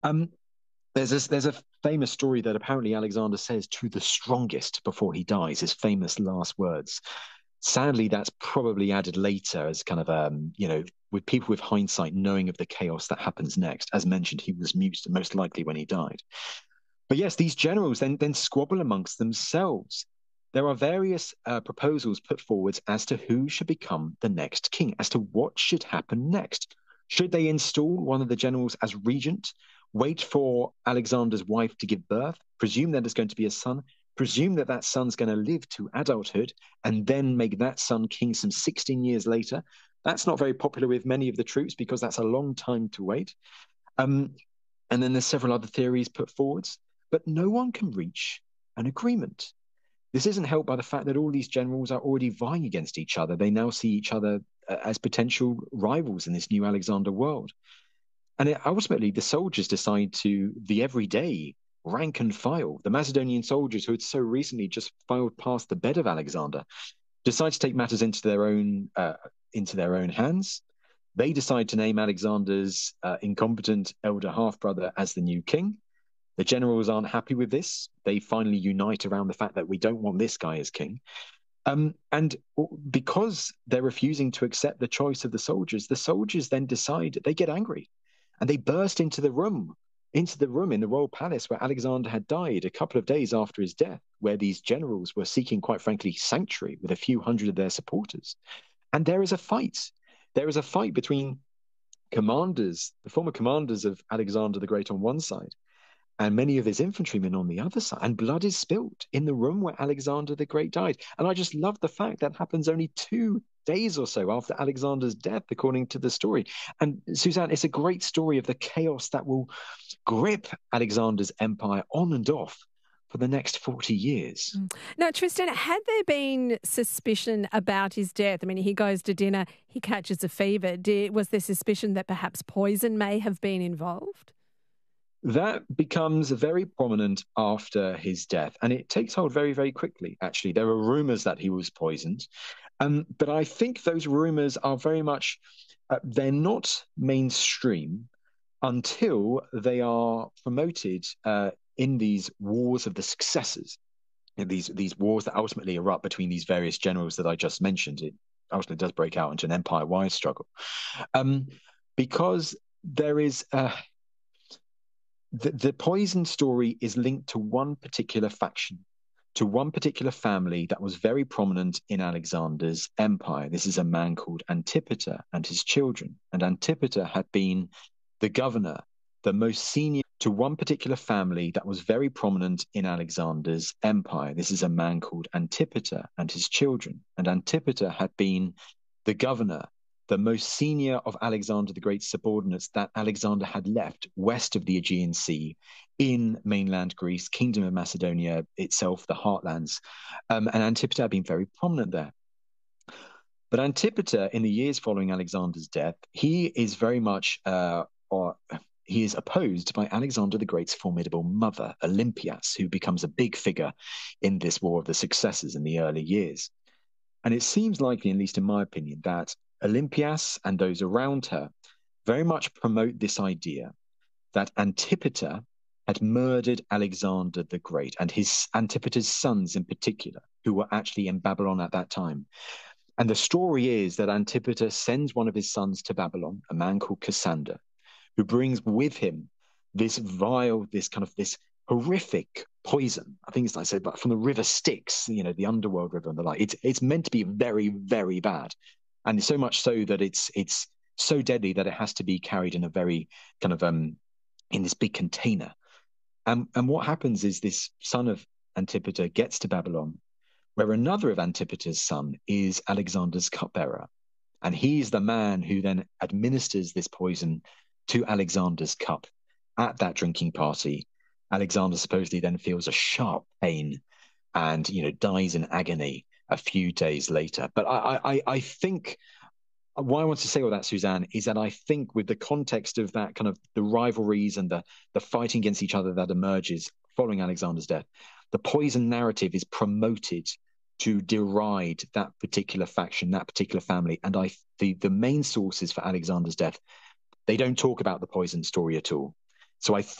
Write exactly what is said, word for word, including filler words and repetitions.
Um, there's this, there's a famous story that apparently Alexander says to the strongest before he dies, his famous last words. Sadly, that's probably added later as kind of um, you know, with people with hindsight knowing of the chaos that happens next. As mentioned, he was mute most likely when he died. But yes, these generals then then squabble amongst themselves. There are various uh, proposals put forward as to who should become the next king, as to what should happen next. Should they install one of the generals as regent, wait for Alexander's wife to give birth, presume that it's going to be a son, presume that that son's going to live to adulthood, and then make that son king some sixteen years later? That's not very popular with many of the troops because that's a long time to wait. Um, and then there's several other theories put forward, but no one can reach an agreement. This isn't helped by the fact that all these generals are already vying against each other. They now see each other uh, as potential rivals in this new Alexander world. And it, ultimately, the soldiers decide to, the everyday rank and file, the Macedonian soldiers who had so recently just filed past the bed of Alexander, decide to take matters into their own uh, into their own hands. They decide to name Alexander's uh, incompetent elder half brother as the new king. The generals aren't happy with this. They finally unite around the fact that we don't want this guy as king. Um, and because they're refusing to accept the choice of the soldiers, the soldiers then decide, they get angry and they burst into the room, into the room in the royal palace where Alexander had died a couple of days after his death, where these generals were seeking, quite frankly, sanctuary with a few hundred of their supporters. And there is a fight. There is a fight between commanders, the former commanders of Alexander the Great on one side, and many of his infantrymen on the other side, and blood is spilled in the room where Alexander the Great died. And I just love the fact that happens only two days or so after Alexander's death, according to the story. And Suzanne, it's a great story of the chaos that will grip Alexander's empire on and off for the next forty years. Now, Tristan, had there been suspicion about his death? I mean, he goes to dinner, he catches a fever. Did, was there suspicion that perhaps poison may have been involved? That becomes very prominent after his death, and it takes hold very, very quickly, actually. There are rumors that he was poisoned, um, but I think those rumors are very much, uh, they're not mainstream until they are promoted uh, in these wars of the successors, these, these wars that ultimately erupt between these various generals that I just mentioned. It ultimately does break out into an empire-wide struggle. Um, because there is... Uh, The, the poison story is linked to one particular faction, to one particular family that was very prominent in Alexander's empire. This is a man called Antipater and his children. And Antipater had been the governor, the most senior, to one particular family that was very prominent in Alexander's empire. This is a man called Antipater and his children. And Antipater had been the governor, the most senior of Alexander the Great's subordinates that Alexander had left west of the Aegean Sea in mainland Greece, Kingdom of Macedonia itself, the heartlands. Um, and Antipater had been very prominent there. But Antipater, in the years following Alexander's death, he is very much, uh, or he is opposed by Alexander the Great's formidable mother, Olympias, who becomes a big figure in this War of the Successors in the early years. And it seems likely, at least in my opinion, that Olympias and those around her very much promote this idea that Antipater had murdered Alexander the Great and his Antipater's sons in particular, who were actually in Babylon at that time. And the story is that Antipater sends one of his sons to Babylon, a man called Cassander, who brings with him this vile, this kind of this horrific poison. I think it's like I said, but from the river Styx, you know, the underworld river and the like. It's it's meant to be very, very bad. And so much so that it's it's so deadly that it has to be carried in a very kind of um in this big container. And and what happens is this son of Antipater gets to Babylon, where another of Antipater's son is Alexander's cupbearer. And he's the man who then administers this poison to Alexander's cup at that drinking party. Alexander supposedly then feels a sharp pain and, you know, dies in agony a few days later. But I, I, I think why I want to say all that, Suzanne, is that I think with the context of that kind of the rivalries and the, the fighting against each other that emerges following Alexander's death, the poison narrative is promoted to deride that particular faction, that particular family. And I the, the main sources for Alexander's death, they don't talk about the poison story at all. So I